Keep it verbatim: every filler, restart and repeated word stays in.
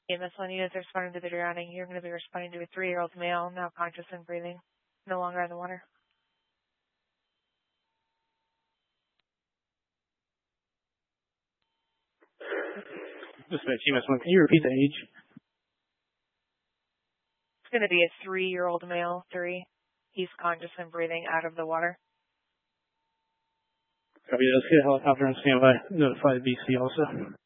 E M S one units are responding to the drowning. You're going to be responding to a three-year-old male, now conscious and breathing, no longer in the water. Dispatch E M S one, can you repeat the age? It's going to be a three-year-old male, three. He's conscious and breathing out of the water. Copy, let's get a helicopter on standby. Notify the B C also.